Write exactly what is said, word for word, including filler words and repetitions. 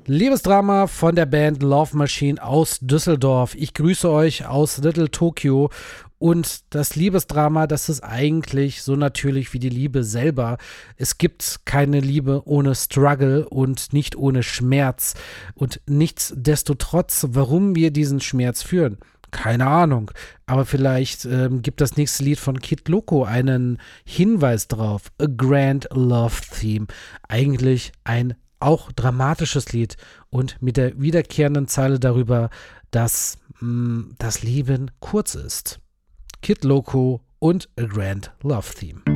Liebesdrama von der Band Love Machine aus Düsseldorf. Ich grüße euch aus Little Tokyo. Und das Liebesdrama, das ist eigentlich so natürlich wie die Liebe selber. Es gibt keine Liebe ohne Struggle und nicht ohne Schmerz. Und nichtsdestotrotz, warum wir diesen Schmerz führen, keine Ahnung. Aber vielleicht ähm, gibt das nächste Lied von Kid Loco einen Hinweis drauf. A Grand Love Theme. Eigentlich ein auch dramatisches Lied und mit der wiederkehrenden Zeile darüber, dass mh, das Leben kurz ist. Kid Loco und A Grand Love Theme.